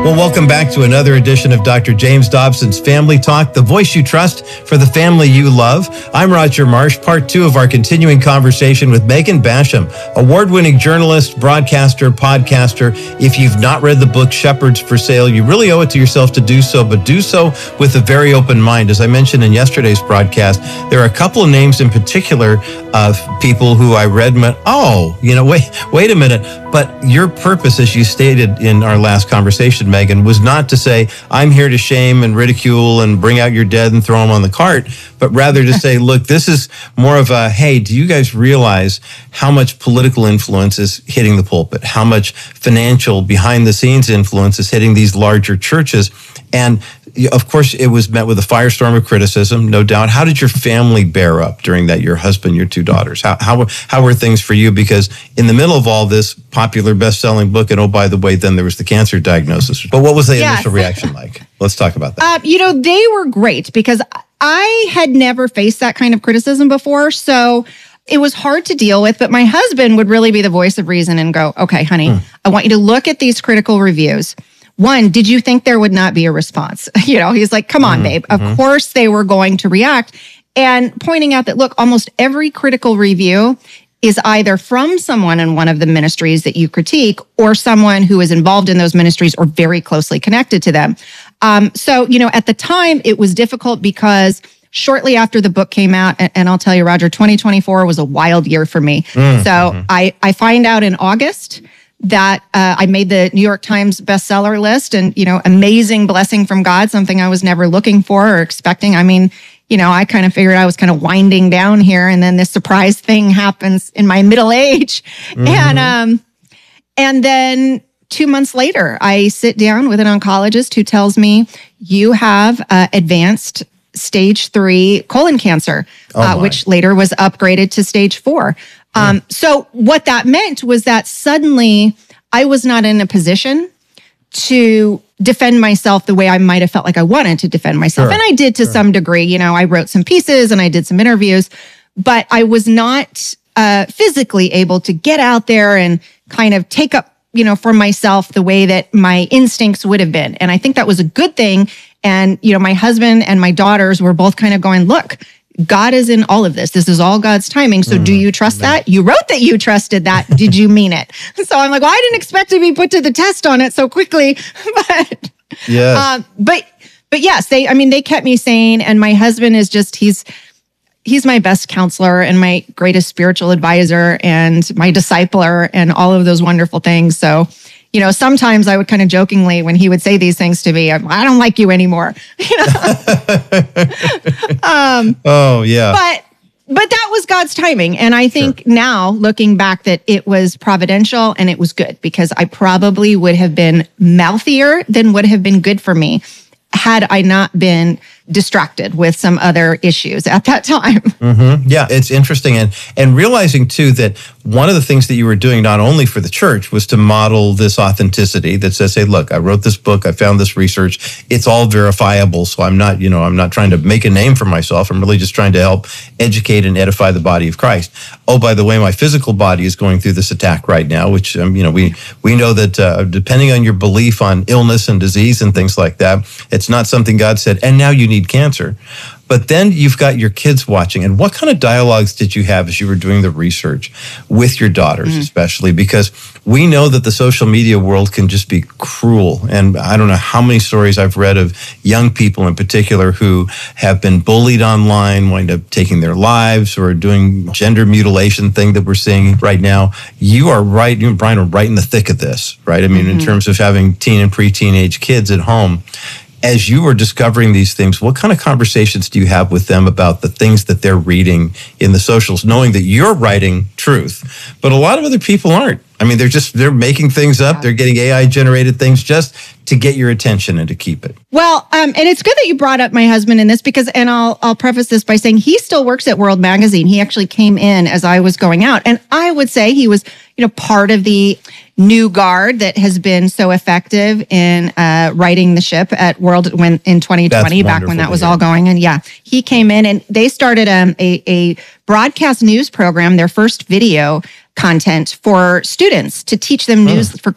Well, welcome back to another edition of Dr. James Dobson's Family Talk, the voice you trust for the family you love. I'm Roger Marsh, part 2 of our continuing conversation with Megan Basham, award-winning journalist, broadcaster, podcaster. If you've not read the book Shepherds for Sale, you really owe it to yourself to do so, but do so with a very open mind. As I mentioned in yesterday's broadcast, there are a couple of names in particular of people who I read and went, wait a minute. But your purpose, as you stated in our last conversation, Megan, was not to say, I'm here to shame and ridicule and bring out your dead and throw them on the cart, but rather to say, look, this is more of a, hey, do you guys realize how much political influence is hitting the pulpit? How much financial behind-the-scenes influence is hitting these larger churches? And of course, it was met with a firestorm of criticism, no doubt. How did your family bear up during that? Your husband, your 2 daughters. How were things for you? Because in the middle of all this popular best-selling book, and oh, by the way, then there was the cancer diagnosis. But what was the initial reaction like? Let's talk about that. They were great because I had never faced that kind of criticism before. So it was hard to deal with. But my husband would really be the voice of reason and go, okay, honey, I want you to look at these critical reviews. One, did you think there would not be a response? He's like, come on, babe. Of course they were going to react. And pointing out that, look, almost every critical review is either from someone in one of the ministries that you critique or someone who is involved in those ministries or very closely connected to them. So, at the time, it was difficult because shortly after the book came out, and I'll tell you, Roger, 2024 was a wild year for me. I find out in August that I made the New York Times bestseller list and, amazing blessing from God, something I was never looking for or expecting. I mean, I kind of figured I was kind of winding down here, and then this surprise thing happens in my middle age. And then 2 months later, I sit down with an oncologist who tells me you have advanced stage 3 colon cancer, which later was upgraded to stage 4. So what that meant was that suddenly I was not in a position to defend myself the way I might have felt like I wanted to defend myself. And I did to some degree. I wrote some pieces and I did some interviews, but I was not physically able to get out there and kind of take up, for myself the way that my instincts would have been. And I think that was a good thing. And, my husband and my daughters were both kind of going, look, God is in all of this. This is all God's timing. So do you trust that? You wrote that you trusted that. Did you mean it? So I'm like, well, I didn't expect to be put to the test on it so quickly. But yes. But yes, they kept me sane. And my husband is just, he's my best counselor and my greatest spiritual advisor and my discipler and all of those wonderful things. So, sometimes I would kind of jokingly, when he would say these things to me, I don't like you anymore. Oh, yeah. But that was God's timing. And I think now, looking back, that it was providential and it was good because I probably would have been mouthier than would have been good for me had I not been distracted with some other issues at that time. Yeah, it's interesting. And realizing, too, that one of the things that you were doing not only for the church was to model this authenticity that says, hey, look, I wrote this book, I found this research, it's all verifiable. So I'm not trying to make a name for myself. I'm really just trying to help educate and edify the body of Christ. Oh, by the way, my physical body is going through this attack right now, which, we know that depending on your belief on illness and disease and things like that, it's not something God said, and now you need cancer. But then you've got your kids watching. And what kind of dialogues did you have as you were doing the research with your daughters, especially? Because we know that the social media world can just be cruel. And I don't know how many stories I've read of young people in particular who have been bullied online, wind up taking their lives or doing gender mutilation thing that we're seeing right now. You are right, you and Brian are right in the thick of this, right? I mean, in terms of having teen and pre-teenage kids at home. As you were discovering these things, what kind of conversations do you have with them about the things that they're reading in the socials, knowing that you're writing truth, but a lot of other people aren't? I mean, they're making things up. They're getting AI generated things just to get your attention and to keep it. Well, and it's good that you brought up my husband in this because, and I'll preface this by saying he still works at World Magazine. He actually came in as I was going out, and I would say he was, part of the new guard that has been so effective in righting the ship at World in 2020, back when that was all going. And he came in and they started a broadcast news program, their first video content for students to teach them news for